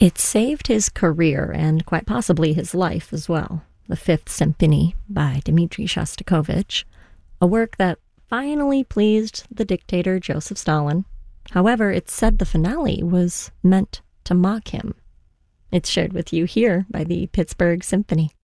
It saved his career and quite possibly his life as well. The Fifth Symphony by Dmitri Shostakovich, a work that finally pleased the dictator Joseph Stalin. However, it's said the finale was meant to mock him. It's shared with you here by the Pittsburgh Symphony.